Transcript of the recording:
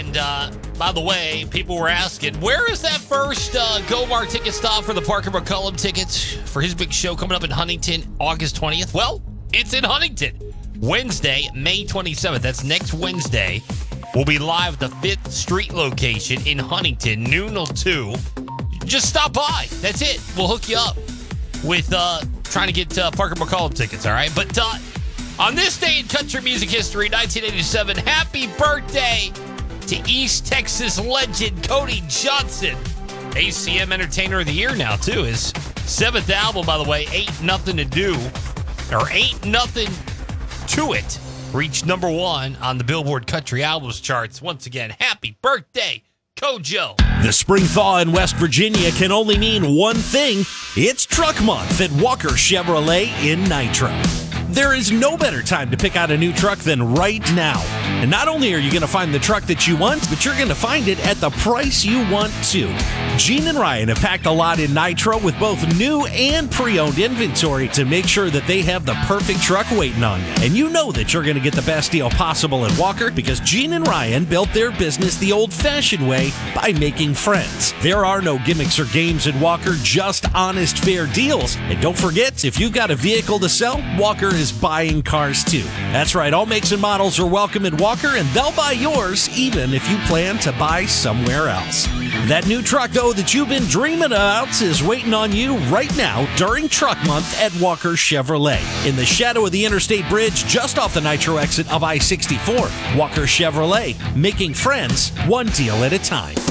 And by the way, people were asking, where is that first Gomar ticket stop for the Parker McCollum tickets for his big show coming up in Huntington, August 20th? Well, it's in Huntington. Wednesday, May 27th. That's next Wednesday. We'll be live at the 5th Street location in Huntington, noon till 2. Just stop by. That's it. We'll hook you up with trying to get Parker McCollum tickets, all right? But on this day in country music history, 1987, happy birthday to East Texas legend Cody Johnson. ACM Entertainer of the Year now, too. His 7th album, by the way, Ain't Nothing to Do, or Ain't Nothing to It, reached number 1 on the Billboard Country Albums charts. Once again, happy birthday, Kojo. The spring thaw in West Virginia can only mean one thing. It's Truck Month at Walker Chevrolet in Nitro. There is no better time to pick out a new truck than right now. And not only are you going to find the truck that you want, but you're going to find it at the price you want too. Gene and Ryan have packed a lot in Nitro with both new and pre-owned inventory to make sure that they have the perfect truck waiting on you. And you know that you're going to get the best deal possible at Walker because Gene and Ryan built their business the old-fashioned way by making friends. There are no gimmicks or games at Walker, just honest, fair deals. And don't forget, if you've got a vehicle to sell, Walker is buying cars too. That's right, all makes and models are welcome at Walker, and they'll buy yours even if you plan to buy somewhere else. That new truck, though, that you've been dreaming about is waiting on you right now during Truck Month at Walker Chevrolet. In the shadow of the Interstate Bridge, just off the Nitro exit of I-64, Walker Chevrolet, making friends one deal at a time.